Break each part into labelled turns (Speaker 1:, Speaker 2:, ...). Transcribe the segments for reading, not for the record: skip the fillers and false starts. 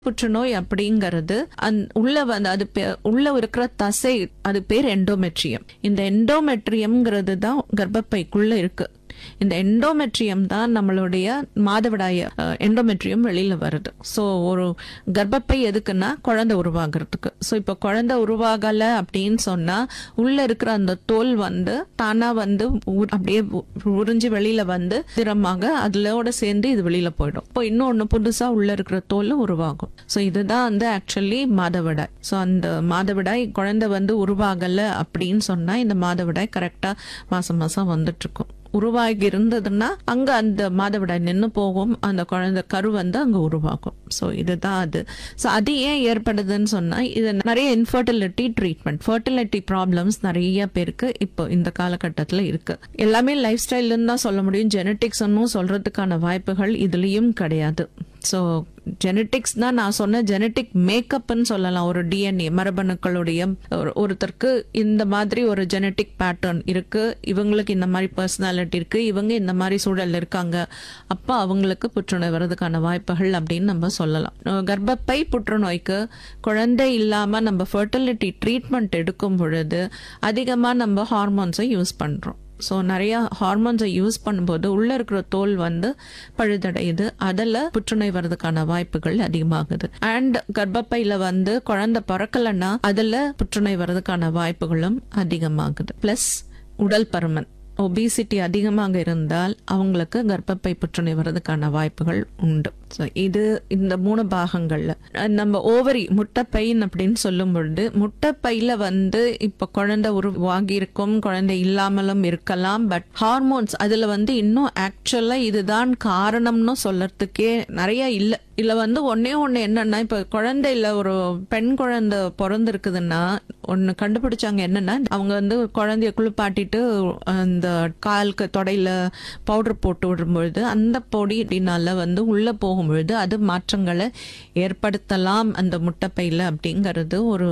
Speaker 1: புற்றுநோய் அப்படிங்கிறது உள்ள வந்து அது உள்ள இருக்கிற தசை, அது பேர் எண்டோமெட்ரியம். இந்த எண்டோமெட்ரியம்ங்கிறது தான் கர்ப்பப்பைக்குள்ள இருக்கு. இந்த எண்டோமெட்ரியம் தான் நம்மளுடைய மாதவிடாய எண்டோமெட்ரியம் வெளியில வருது. ஸோ ஒரு கர்ப்பப்பை எதுக்குன்னா குழந்தை உருவாகிறதுக்கு. ஸோ இப்போ குழந்தை உருவாகலை அப்படின்னு சொன்னா உள்ள இருக்கிற அந்த தோல் வந்து தானா வந்து அப்படியே உறிஞ்சி வெளியில வந்து திறமாக அதோட சேர்ந்து இது வெளியில போயிடும். இப்போ இன்னொன்னு புதுசா உள்ள இருக்கிற தோல் உருவாகும். ஸோ இதுதான் வந்து ஆக்சுவலி மாதவிடாய். ஸோ அந்த மாதவிடாய் குழந்தை வந்து உருவாகலை அப்படின்னு சொன்னா இந்த மாதவிடாய் கரெக்டா மாசம் மாசம் வந்துட்டு இருக்கும். உருவாகி இருந்ததுன்னா அங்க அந்த மாதவிடாய் நின்று போகும், அந்த குழந்தை கரு வந்து அங்க உருவாகும். ஸோ இதுதான் அது. ஸோ அது ஏன் ஏற்படுதுன்னு சொன்னா இது நிறைய இன்ஃபர்டிலிட்டி ட்ரீட்மெண்ட், ஃபர்டிலிட்டி ப்ராப்ளம்ஸ் நிறைய பேருக்கு இப்போ இந்த காலகட்டத்தில் இருக்கு. எல்லாமே லைஃப் ஸ்டைல்னு தான் சொல்ல முடியும். ஜெனட்டிக்ஸ் ஒன்னும் சொல்றதுக்கான வாய்ப்புகள் இதுலயும் கிடையாது. ஸோ ஜெனட்டிக்ஸ் தான் நான் சொன்ன ஜெனட்டிக் மேக்கப்னு சொல்லலாம். ஒரு டிஎன்ஏ மரபணுக்களுடைய ஒருத்தருக்கு இந்த மாதிரி ஒரு ஜெனட்டிக் பேட்டர்ன் இருக்கு, இவங்களுக்கு இந்த மாதிரி பர்சனாலிட்டி இருக்கு, இவங்க இந்த மாதிரி சூழல் இருக்காங்க, அப்போ அவங்களுக்கு புற்றுநோய் வர்றதுக்கான வாய்ப்புகள் அப்படின்னு நம்ம சொல்லலாம். கர்ப்பப்பை புற்றுநோய்க்கு குழந்தை இல்லாம நம்ம ஃபர்டிலிட்டி ட்ரீட்மெண்ட் எடுக்கும் பொழுது அதிகமா நம்ம ஹார்மோன்ஸை யூஸ் பண்றோம். ஸோ நிறைய ஹார்மோன்ஸை யூஸ் பண்ணும்போது உள்ள இருக்கிற தோல் வந்து பழுதடையுது, அதில் புற்றுநோய் வர்றதுக்கான வாய்ப்புகள் அதிகமாகுது. அண்ட் கர்ப்பப்பையில வந்து குழந்தை பிறக்கலைன்னா அதில் புற்றுநோய் வர்றதுக்கான வாய்ப்புகளும் அதிகமாகுது. பிளஸ் உடல் பருமன், ஒபிசிட்டி அதிகமாக இருந்தால் அவங்களுக்கு கர்ப்பப்பை புற்றுநோய் வர்றதுக்கான வாய்ப்புகள் உண்டு. ஸோ இது இந்த 3 பாகங்கள்ல நம்ம ஓவரி முட்டைப்பைன்னு அப்படின்னு சொல்லும் பொழுது முட்டைப்பையில வந்து இப்ப குழந்தை உருவாகி இருக்கும், குழந்தை இல்லாமலும் இருக்கலாம். பட் ஹார்மோன்ஸ் அதுல வந்து இன்னும் ஆக்சுவலா இதுதான் காரணம்னு சொல்லறதுக்கே நிறைய இல்லை. இதுல வந்து ஒன்னே என்னன்னா, இப்ப குழந்தையில ஒரு பெண் குழந்தை பிறந்திருக்குதுன்னா ஒன்னு கண்டுபிடிச்சாங்க. என்னன்னா, அவங்க வந்து குழந்தைய குளிப்பாட்டிட்டு அந்த காலுக்கு தொடையில பவுடர் போட்டு விடும்பொழுது அந்த பொடினால வந்து உள்ள போகும்பொழுது அது மாற்றங்களை ஏற்படுத்தலாம் அந்த முட்டைப்பையில அப்படிங்கிறது ஒரு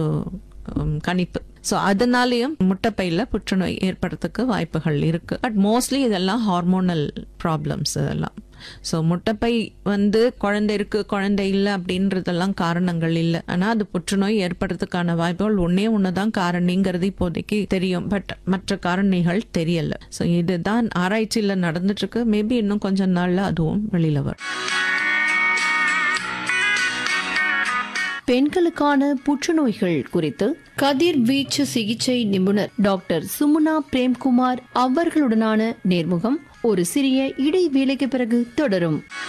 Speaker 1: கணிப்பு. ஸோ அதனாலேயும் முட்டைப்பையில புற்றுநோய் ஏற்படுறதுக்கு வாய்ப்புகள் இருக்கு. பட் மோஸ்ட்லி இதெல்லாம் ஹார்மோனல் ப்ராப்ளம்ஸ் இதெல்லாம். ஸோ முட்டைப்பை வந்து குழந்தை இருக்கு குழந்தை இல்லை அப்படின்றதெல்லாம் காரணங்கள் இல்லை. ஆனால் அது புற்றுநோய் ஏற்படுறதுக்கான வாய்ப்புகள் ஒண்ணுதான் காரணிங்கிறது இப்போதைக்கு தெரியும். பட் மற்ற காரணிகள் தெரியல. ஸோ இதுதான் ஆராய்ச்சியில நடந்துட்டு இருக்கு. மேபி இன்னும் கொஞ்ச நாள்ல அதுவும் வெளியில வரும்.
Speaker 2: பெண்களுக்கான புற்றுநோய்கள் குறித்து கதிர்வீச்சு சிகிச்சை நிபுணர் டாக்டர் சுமுனா பிரேம்குமார் அவர்களுடனான நேர்முகம் ஒரு சிறிய இடைவேளைக்கு பிறகு தொடரும்.